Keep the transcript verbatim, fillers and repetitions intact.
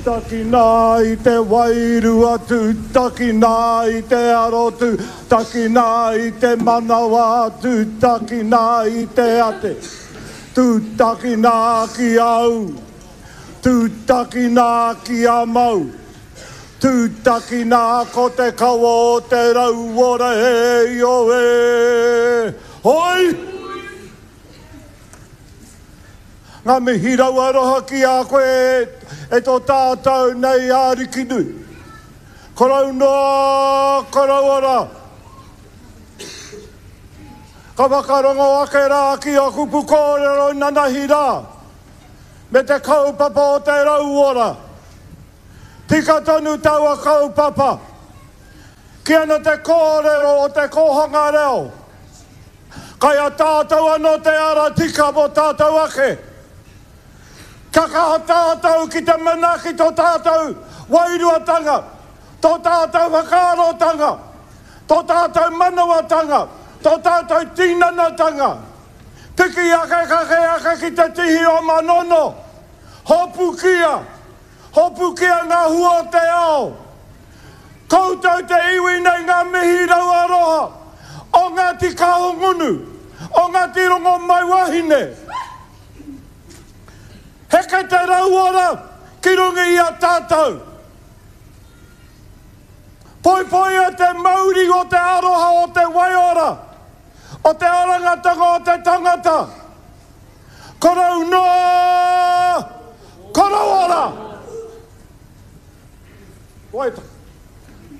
Tūtaki nā i te wairua, tūtaki nā i te aro, tūtaki nā i te manawa, tūtaki nā i te ate. Tūtaki nā ki au, tūtaki nā ki a mau. Tūtaki nā ko te kawa o te rau ora e o e. Hoi! Ngā mihi rau aroha ki a koe e tō tātou nei ārikinu. Korau noa, korau ora. Ka wakarongo ake rā ki a kupu kōrero nanahi rā. Me te kaupapa o te rau ora. Tika tonu taua kaupapa. Ki ana te kōrero o te kohanga reo. Kai a tātou anō te ara tika mo tātou ake. Kakaha tātou ki te manaki tō tātou wairuatanga. Tō tātou whakaarotanga. Tō tātou manawatanga. Tō tātou tinanatanga. Piki ake kake ake ki te tihi o manono. Hopu kia. Hopu kia ngā hua o te ao. Koutou te iwi nei ngā mihi rau aroha. O Ngāti Kahungunu. O Ngāti Rongo mai wahine. Heke te rau ora ki rungi i a tātou. Poi poi a te mauri o te aroha o te waiora. O te arangatanga o te tangata. Korau noa, korau ora. Waita.